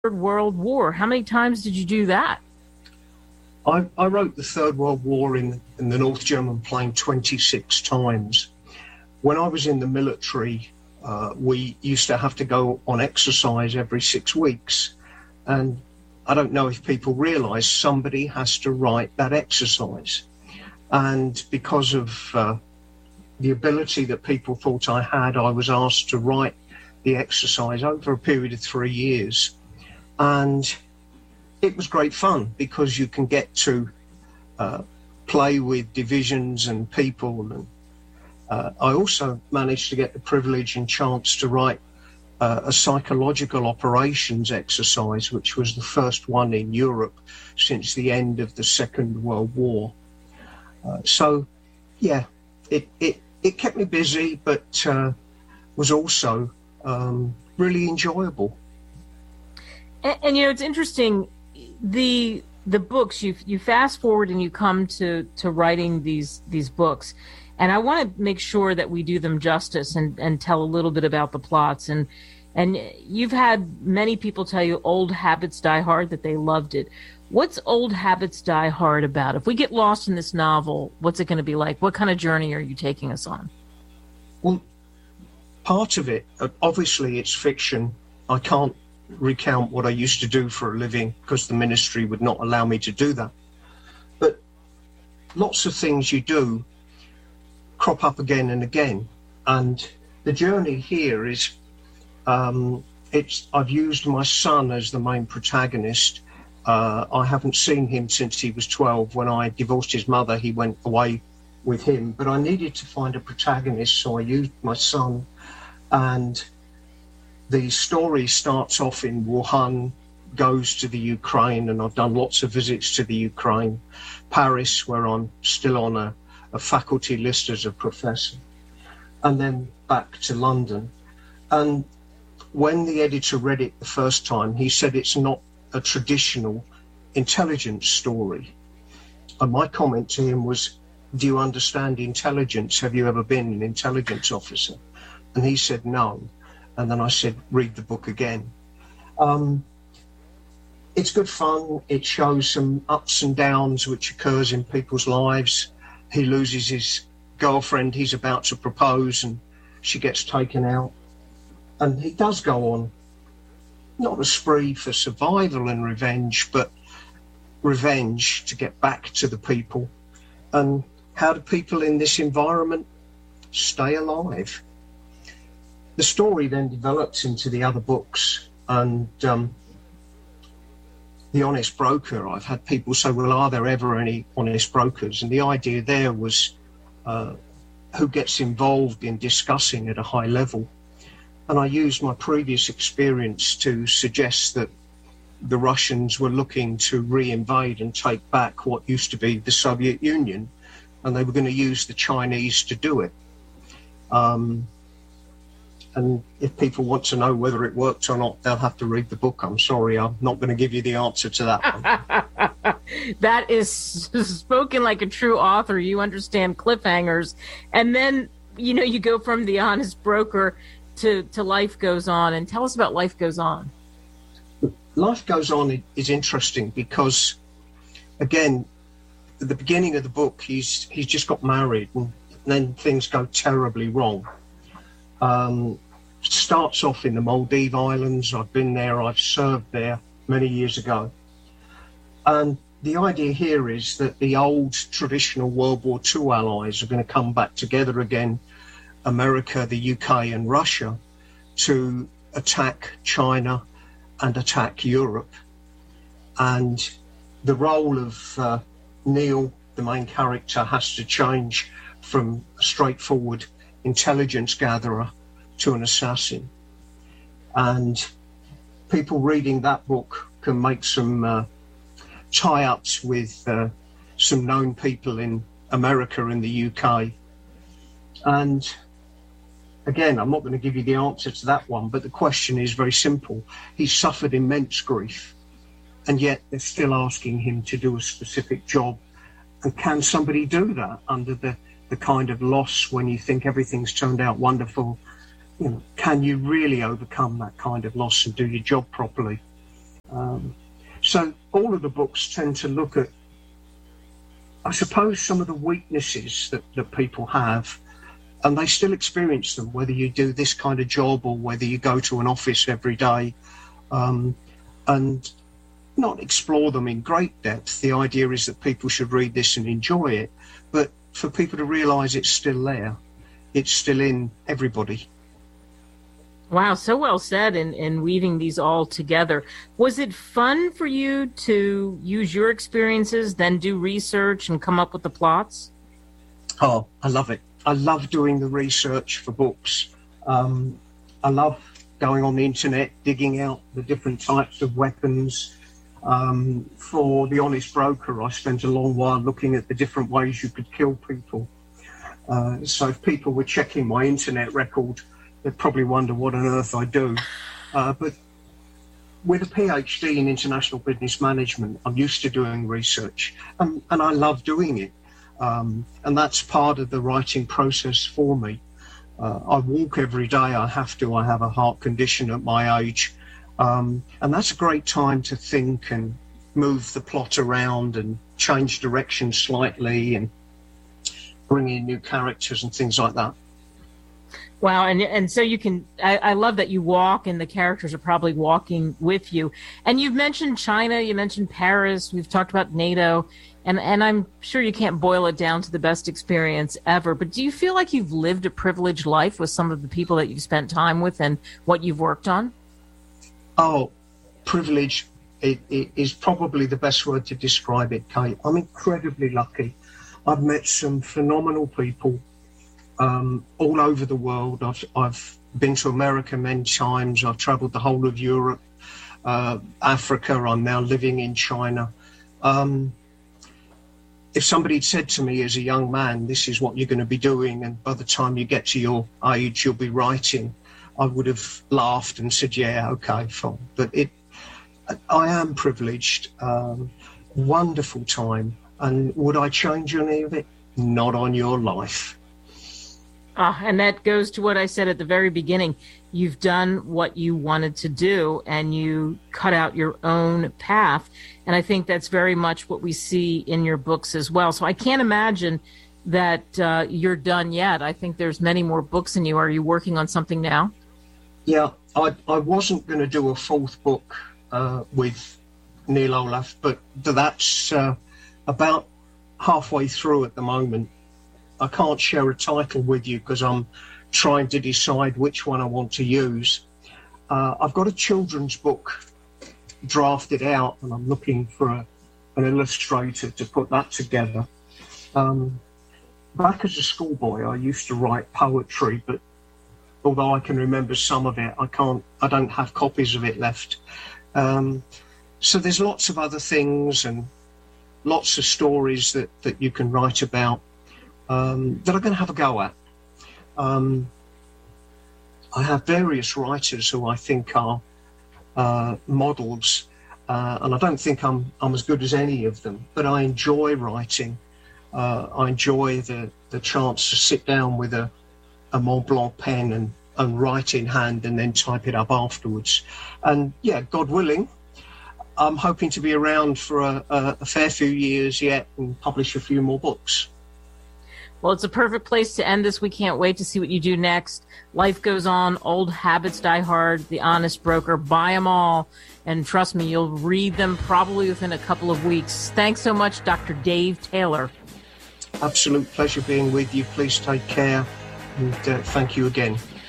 Third World War. How many times did you do that? I wrote the Third World War in the North German plain 26 times. When I was in the military, we used to have to go on exercise every 6 weeks. And I don't know if people realise somebody has to write that exercise. And because of the ability that people thought I had, I was asked to write the exercise over a period of 3 years. And it was great fun because you can get to play with divisions and people. And I also managed to get the privilege and chance to write a psychological operations exercise, which was the first one in Europe since the end of the Second World War. So, yeah, it kept me busy, but was also really enjoyable. And you know, it's interesting. The books you fast forward and you come to writing these books, and I want to make sure that we do them justice and tell a little bit about the plots. And you've had many people tell you Old Habits Die Hard, that they loved it. What's Old Habits Die Hard about? If we get lost in this novel, what's it going to be like? What kind of journey are you taking us on? Well, part of it, obviously, it's fiction. I can't recount what I used to do for a living because the ministry would not allow me to do that. But lots of things you do crop up again and again. And the journey here is, I've used my son as the main protagonist. I haven't seen him since he was 12. When I divorced his mother, he went away with him. But I needed to find a protagonist, so I used my son. And the story starts off in Wuhan, goes to the Ukraine, and I've done lots of visits to the Ukraine. Paris, where I'm still on a faculty list as a professor, and then back to London. And when the editor read it the first time, he said it's not a traditional intelligence story. And my comment to him was, do you understand intelligence? Have you ever been an intelligence officer? And he said no. And then I said, read the book again. It's good fun. It shows some ups and downs which occurs in people's lives. He loses his girlfriend. He's about to propose and she gets taken out. And he does go on, not a spree for survival and revenge, but revenge to get back to the people. And how do people in this environment stay alive? The story then develops into the other books, and The Honest Broker. I've had people say, well, are there ever any honest brokers? And the idea there was who gets involved in discussing at a high level. And I used my previous experience to suggest that the Russians were looking to re-invade and take back what used to be the Soviet Union, and they were going to use the Chinese to do it. And if people want to know whether it worked or not, they'll have to read the book. I'm sorry, I'm not going to give you the answer to that one. That is spoken like a true author. You understand cliffhangers. And then, you know, you go from The Honest Broker to Life Goes On. And tell us about Life Goes On. Life Goes On is interesting because, again, at the beginning of the book, he's just got married and then things go terribly wrong. Starts off in the Maldives Islands. I've been there, I've served there many years ago. And the idea here is that the old traditional World War II allies are going to come back together again, America, the UK and Russia, to attack China and attack Europe. And the role of Neil, the main character, has to change from a straightforward intelligence gatherer to an assassin. And people reading that book can make some tie-ups with some known people in America and the UK. And again, I'm not going to give you the answer to that one, but the question is very simple. He suffered immense grief, and yet they're still asking him to do a specific job. And can somebody do that under the kind of loss when you think everything's turned out wonderful? You know, can you really overcome that kind of loss and do your job properly? So all of the books tend to look at, I suppose, some of the weaknesses that people have, and they still experience them, whether you do this kind of job or whether you go to an office every day, and not explore them in great depth. The idea is that people should read this and enjoy it, but for people to realise it's still there. It's still in everybody. Wow, so well said in weaving these all together. Was it fun for you to use your experiences, then do research and come up with the plots? Oh, I love it. I love doing the research for books. I love going on the internet, digging out the different types of weapons. For The Honest Broker, I spent a long while looking at the different ways you could kill people. So if people were checking my internet record, they'd probably wonder what on earth I do. But with a PhD in international business management, I'm used to doing research, and I love doing it. And that's part of the writing process for me. I walk every day. I have to. I have a heart condition at my age. And that's a great time to think and move the plot around and change direction slightly and bring in new characters and things like that. Wow, and so you can, I love that you walk and the characters are probably walking with you. And you've mentioned China, you mentioned Paris, we've talked about NATO, and I'm sure you can't boil it down to the best experience ever, but do you feel like you've lived a privileged life with some of the people that you've spent time with and what you've worked on? Oh, privilege it is probably the best word to describe it, Kate. I'm incredibly lucky. I've met some phenomenal people all over the world. I've been to America many times. I've travelled the whole of Europe, Africa. I'm now living in China. If somebody had said to me as a young man, this is what you're going to be doing, and by the time you get to your age, you'll be writing, I would have laughed and said, yeah, okay, fine. But I am privileged. Wonderful time. And would I change any of it? Not on your life. And that goes to what I said at the very beginning. You've done what you wanted to do, and you cut out your own path. And I think that's very much what we see in your books as well. So I can't imagine that you're done yet. I think there's many more books in you. Are you working on something now? Yeah, I wasn't going to do a fourth book with Neil Olaf, but that's about halfway through at the moment. I can't share a title with you because I'm trying to decide which one I want to use. I've got a children's book drafted out, and I'm looking for an illustrator to put that together. Back as a schoolboy, I used to write poetry, but although I can remember some of it, I don't have copies of it left. So there's lots of other things and lots of stories that you can write about that I'm going to have a go at. I have various writers who I think are models, and I don't think I'm as good as any of them, but I enjoy writing. I enjoy the chance to sit down with a Mont Blanc pen and write in hand and then type it up afterwards. And yeah, God willing, I'm hoping to be around for a fair few years yet and publish a few more books. Well, it's a perfect place to end this. We can't wait to see what you do next. Life goes on. Old habits die hard. The Honest Broker. Buy them all. And trust me, you'll read them probably within a couple of weeks. Thanks so much, Dr. Dave Taylor. Absolute pleasure being with you. Please take care. And thank you again.